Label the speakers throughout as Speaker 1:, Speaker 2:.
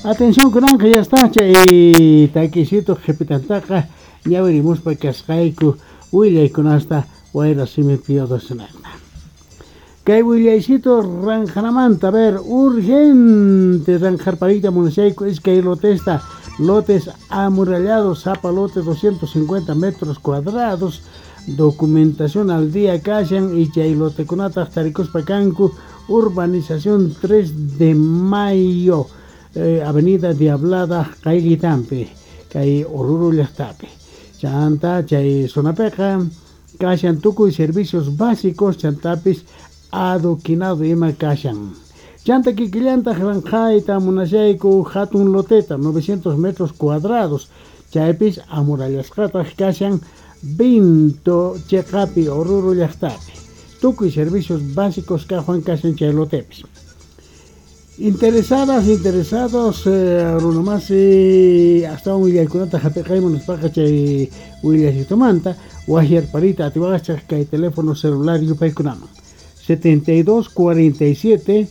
Speaker 1: Atención kunanqa ya está chay taquisito jepitantaqa ñawirimos pa kasqayku willaykunasta wayra simi piyodosinata. Kay willaysito ranjanamanta, a ver, urgente ranjarparita munashayku iskay lotes amurallados, zapa lote 250 metros cuadrados, documentación al día kashan y chay lotekunata tarikuspa kanku urbanización 3 de mayo, avenida Diablada Kaygitampi, kay Oruro llaqtapi. Chanta chay zonapiqa kashan tukuy servicios básicos chantapis adoquinado ima kashan. Chanta kikillanta ranjayta munashayku hatun loteta 900 metros cuadrados, chaypis amurallasqata kashan Vinto Cheqapi Oruro llaqtapi. Tukuy servicios básicos kajuan kashan chay lotepis. Interesados, runamasi hasta un willaykunata hapikayman chay willaysitumanta wahyar parita atiwagachak kay teléfono celular yupaykunaman 72 47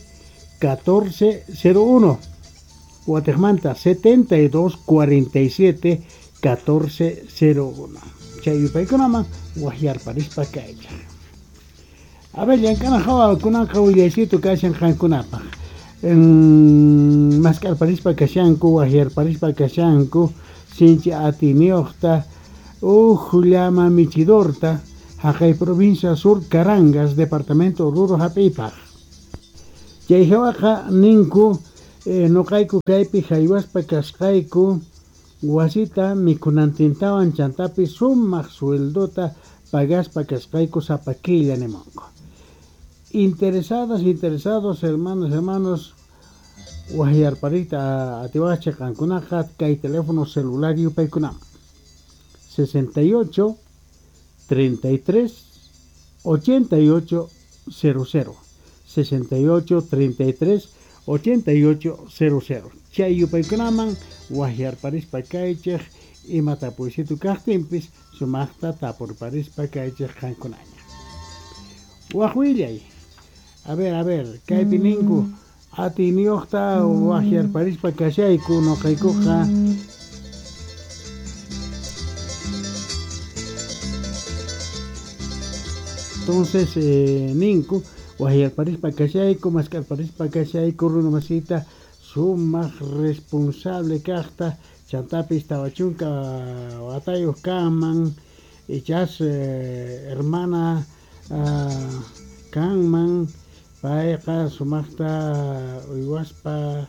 Speaker 1: 1401 Guatemala 72 47 1401 chay yupaykunaman wahyar parispa kaycha. A ver, yankana hawa kunanqa willaysito kashan qankunapaq. Mascar parispa kashanku, wahyar parispa kashanku, sinchi atinioqta, llama michidorta, haqay provincia sur Carangas, departamento Oruro hapipaq. Chay hawaqa ninku, noqayku kaypi haywaspa kasqayku, wasita mikunantintawan chantapi sumaq sueldota pagaspa kasqayku zapakilla nimanku. Interesados, hermanos, wahyar parita atiwacha kankunaqa kay teléfono celular yupaykunam 68 33 88 00 68 33 88 00 chay yupaykunaman wahyar parispa kaychaq imata puysitu kaqtinpis sumaqta tapur parispa kaychaq kankunaña. Wahwillay, a ver, kaypi ninku atinioqta wahyar parispa kashayku noqaykuqa entonces ninku wahyar parispa kashayku mascar parispa kashayku runamasita sumaq responsable kaqta chantapis tawachunka watayuq kanman ichas hermana kanman payqa sumaqta uywaspa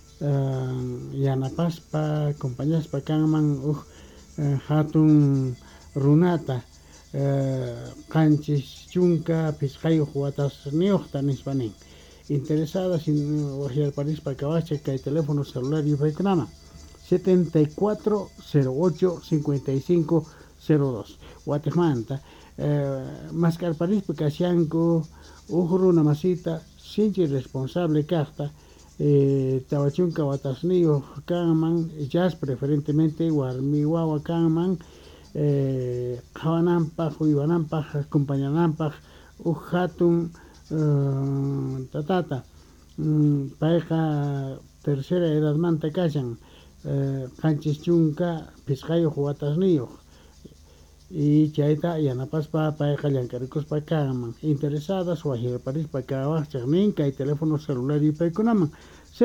Speaker 1: yanapaspa acompañaspa kanman hatun runata qanchis chunka pisqayuq watasniuqta nispanin. Interesadas wahyar parispa kawachak kay teléfono celular yupaykunaman 74 08 55 02 Guatemala mascar parispa kashanku runa masita sinchi responsable kaqta tawachunka watasniyo kanman jazz preferentemente warmi wawa kanman qhawananpaq uywananpaq acompañananpaq hatun tatata payqa tercera edadmanta kashan qanchis chunka pisqayuq watasniyuq y chayta yanapaspa payqa llankarikuspa kanman. Interesadas wahyar parispa kawachaq ninka y teléfono celular yupaykunaman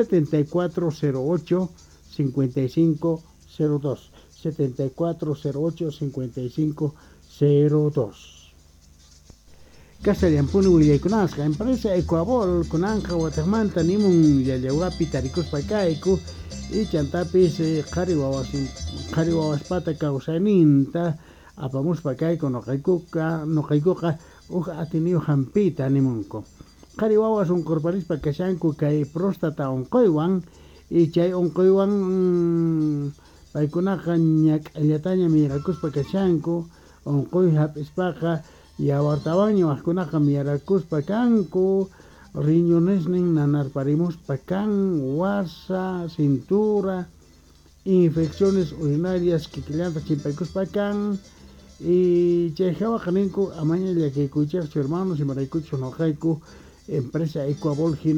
Speaker 1: 7408 55 02 7408 55 02 Castellampuni willaykunasqa empresa Ecuabol kunanqa Guatemala nimun yallawapi tarikuspa kayku y chantapis qhari wawaspata kawsayninta apamuspa kayku noqaykuqa atinio hampita nimunku. Qhari wawas unqurparispa kashanku kay próstata unquywan y chay unquywan paykunaqa ñak'allataña mirakuspa kashanku unquy hap'ispaqa yawartawanña waqkunaqa mirakuspa kanku riñonesnin nanarparimuspa kan wasa, cintura, infecciones urinarias kikillanta chimpaykuspa kan y chay hawaqa ninku amaña llakikuychaqchu hermanos imaraykuchu noqayku empresa Ecuabol hina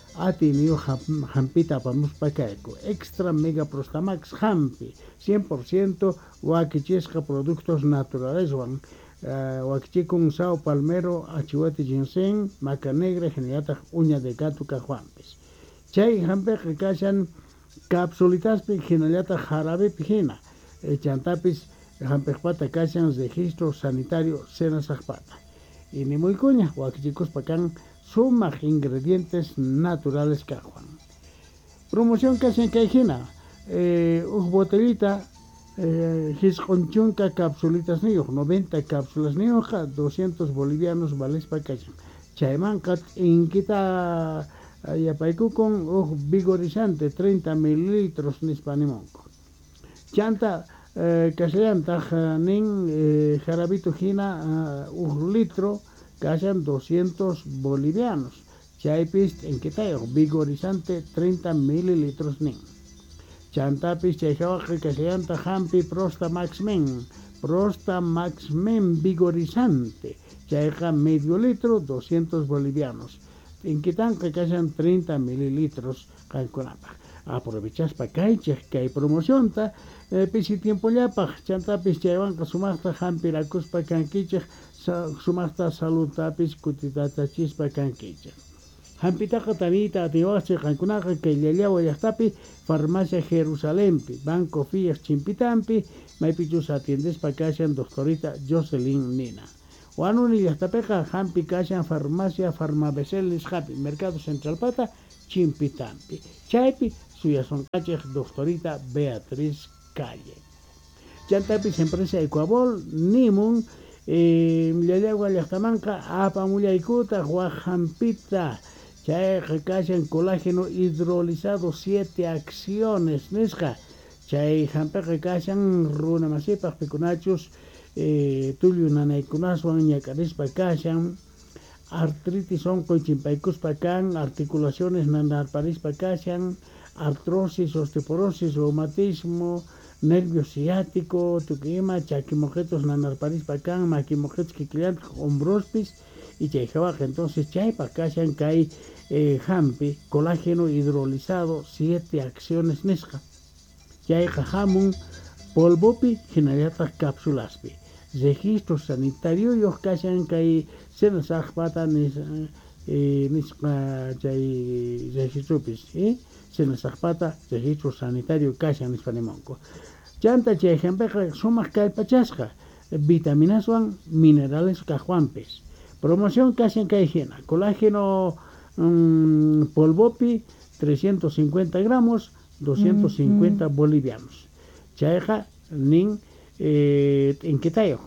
Speaker 1: ha tenido Hampita Pamuspacaico, Extra Mega Prostamax Hampi, 100% Huaquichesca productos naturales, Huaquichicun Sao Palmero, Achihuate Ginseng, Maca Negra, Generata Uña de Gato Cajuampes. Chay Hampeca Cashan Capsulitas Generata Jarabe Pijena, Chantapis Hampepata Cashan Registro Sanitario Sena Zapata. Y ni muy cuña, Huaquichicos Pacan suma ingredientes naturales cajuan. Promoción casi en Caijina, botellita, Gisconchunca capsulitas niyo, 90 cápsulas niyo, 200 bolivianos vales para Cajan. Chaimancat inquita yapaiku con vigorizante, 30 mililitros nispanimonco. Chanta Casellanta nin jarabito jina 1 litro, Cashan 200 bolivianos. Chaypis en Quitayo, vigorizante 30 mililitros nin. Chantapis chayjawaki Casellanta Hampi Prosta Max Men vigorizante. Chayja medio litro, 200 bolivianos. En Quitanque Cashan 30 mililitros. Calculapa. Aprovechas para que hay promoción ta pisi tiempo ya pa chantapis chaywanka sumaqta hampirakuspa kankichik sumaqta saludtapis kutitatachispa kankichik hampitaqa tanita atiwaqchik qankunaqa kay llallawa llaqtapi farmacia Jerusalempi Banco Fies Chimpitampi maypichus atiendespa kashan doctorita Jocelyn Nina wanuni llaqtapiqa hampi kashan farmacia Farmabesel nisqapi Mercado Central Pata Chimpitampi chaypi suyasonkachik doctorita Beatriz Calle. Chantapis empresa Ecuabol, Nimun, Llallagua Llaqtamanca, Apamullaikuta, Huajampita, Chay Recashan colágeno hidrolizado 7 acciones, Nesca, Chay Jampe Recashan, Runa Masipa, Picunachos, Tulio Nanaicunaswan, Yacarispa Cashan, artritis oncochimpaicuspa can, articulaciones nanarparispa cashan, artrosis, osteoporosis, reumatismo, nervio ciático, tuquima, chaquimojetos nanarparispa can, maquimojetos quiquiliantes, hombrospis y chayjabaja. Entonces chaypa cashan cae hampi, colágeno hidrolizado, 7 acciones nesca. Chayja jamun, polvopi, generata cápsulaspi. Registro sanitario yo cashan cae Sena Zapata nis chay registropis, Sena Zapata registro sanitario cashan hispanimonco. Chanta chay ejempeja sumas calpachasca, vitaminas minerales cajuampes. Promoción cashan caijena, colágeno polvopi 350 gramos, 250 bolivianos. Chayja nin en Quitayo.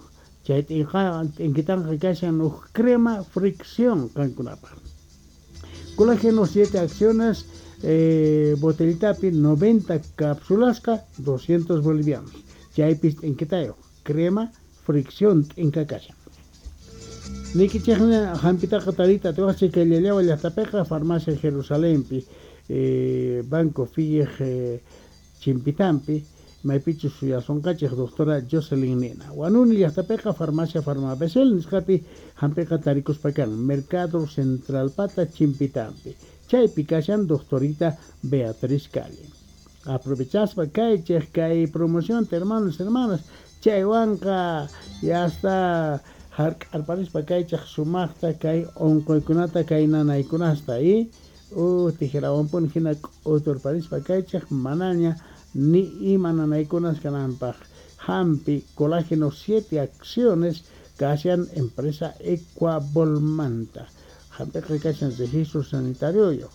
Speaker 1: En Quitayo cashan crema fricción cancunapa. Colágeno 7 acciones, botellita 90 cápsulas, 200 bolivianos. Chaypis en Quitayo, crema fricción en Cacasha. Niki chejna hampita qatarita te vas a que le lleva la tapeja farmacia Jerusalempi, Banco Fies Chimpitampi. Maipichu suya son cachej doctora Jocelyn Nina. Wanuni yastapeja farmacia Farmabesel niscapi hampeja taricus pacan. Mercado Central Pata Chimpitampi. Chaypi cashan doctorita Beatriz Calle. Aprovechas pa hay promoción, hermanas. Chaywanka ya está alparis pa sumachta kay onkoikunata kay nanaykunasta y tijerawanpun hina otro paris pa manaña ni imananaykunas kananpaq hampi colágeno 7 acciones cashan empresa Ecuabolmanta hampi cashan registro sanitario yo.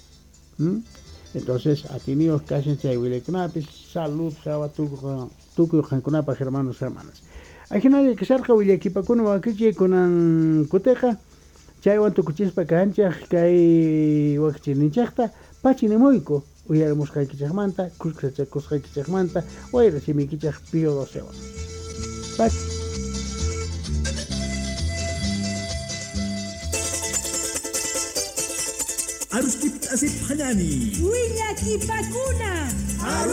Speaker 1: Entonces atinios cashan chaywilecnapis salud jawa tuku hankunapa hermanas. Aquí nadie que salga Williakipakuna wakichi kunan kuteja chaywan tukuchispa kanchaj kay wakchininchajta pachinimuiko uyarmus kaykichajmanta kusqachakos kaykichajmanta wayra simikichaj pío dosewa pach
Speaker 2: Aruskip asip hanani
Speaker 3: Williakipakuna